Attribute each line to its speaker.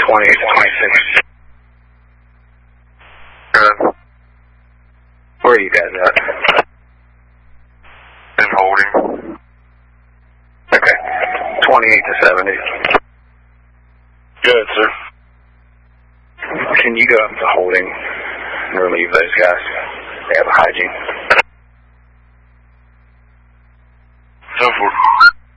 Speaker 1: 28 to 26. Where are you guys at?
Speaker 2: In holding.
Speaker 1: Okay. 28 to 70.
Speaker 2: Good, sir.
Speaker 1: Can you go up to holding and relieve those guys? They have a hygiene.
Speaker 2: 10-4.